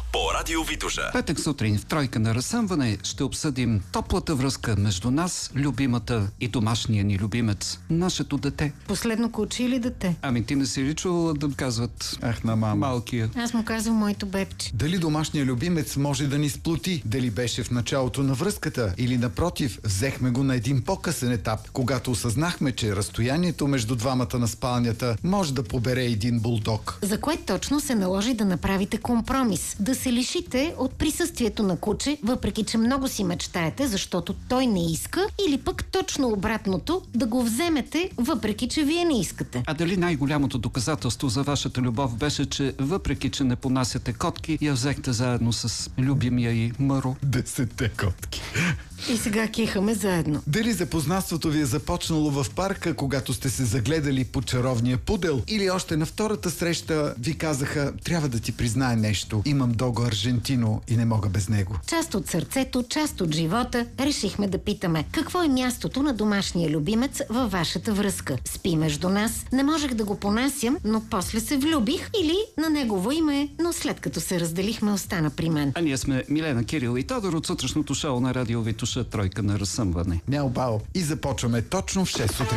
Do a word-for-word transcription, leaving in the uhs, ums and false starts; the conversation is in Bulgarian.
по Радио Витоша. Петък сутрин в Тройка на разсъмване ще обсъдим топлата връзка между нас, любимата и домашния ни любимец, нашето дете. Последно куче или дете? Ами ти не си ли чувала да казват Ах, на мама. малкия? Аз му казвам моето бебче. Дали домашния любимец може да ни сплоти? Дали беше в началото на връзката? Или напротив, взехме го на един по-късен етап, когато осъзнахме, че разстоянието между двамата на спалнята може да побере един булдог. За кое точно се наложи да направите компромис? Да се лишите от присъствието на куче, въпреки че много си мечтаете, защото той не иска, или пък точно обратното, да го вземете, въпреки че вие не искате. А дали най-голямото доказателство за вашата любов беше, че въпреки че не понасяте котки, я взехте заедно с любимия й Мъро? Десетте котки. И сега кихаме заедно. Дали запознанството ви е започнало в парка, когато сте се загледали по чаровния пудел, или още на втората среща ви казаха: трябва да ти призная нещо, имам Дого Аржентино и не мога без него. Част от сърцето, част от живота, решихме да питаме: какво е мястото на домашния любимец във вашата връзка? Спи между нас, не можех да го понасям, но после се влюбих, или на негово име, но след като се разделихме, остана при мен. А ние сме Милена, Кирил и Тодор от сутрешното шоу на Радио Витоша, Тройка на разсъмване. Мяу бао. И започваме точно в шест сутрин.